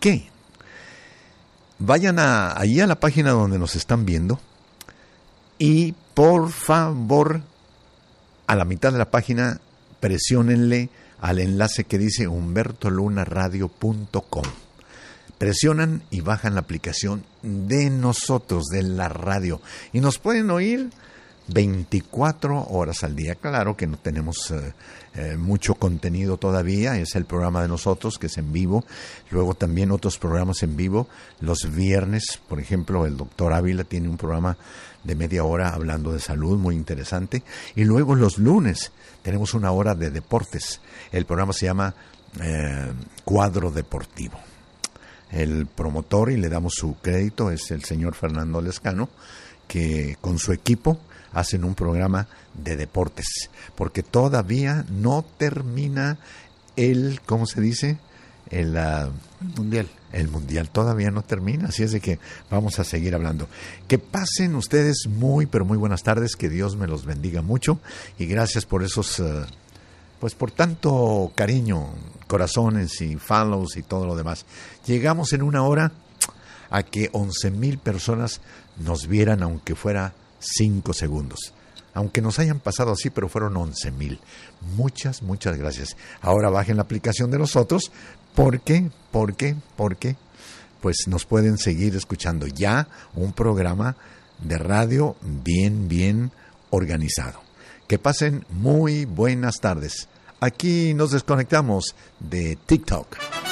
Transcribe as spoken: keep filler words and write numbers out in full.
qué? Vayan a, ahí a la página donde nos están viendo y por favor, a la mitad de la página, presiónenle al enlace que dice humberto luna radio punto com. Presionan y bajan la aplicación de nosotros, de la radio. Y nos pueden oír veinticuatro horas al día. Claro que no tenemos eh, eh, mucho contenido todavía. Es el programa de nosotros, que es en vivo. Luego también otros programas en vivo. Los viernes, por ejemplo, el doctor Ávila tiene un programa de media hora hablando de salud, muy interesante. Y luego los lunes tenemos una hora de deportes. El programa se llama eh, Cuadro Deportivo. El promotor, y le damos su crédito, es el señor Fernando Lescano, que con su equipo hacen un programa de deportes, porque todavía no termina el, ¿cómo se dice? El uh, mundial. El mundial todavía no termina, así es de que vamos a seguir hablando. Que pasen ustedes muy, pero muy buenas tardes, que Dios me los bendiga mucho, y gracias por esos, uh, pues por tanto cariño, corazones y follows y todo lo demás. Llegamos en una hora a que once mil personas nos vieran, aunque fuera cinco segundos. Aunque nos hayan pasado así, pero fueron once mil. Muchas, muchas gracias. Ahora bajen la aplicación de nosotros. ¿Por qué? ¿Por qué? ¿Por qué? Pues nos pueden seguir escuchando ya un programa de radio bien, bien organizado. Que pasen muy buenas tardes. Aquí nos desconectamos de TikTok.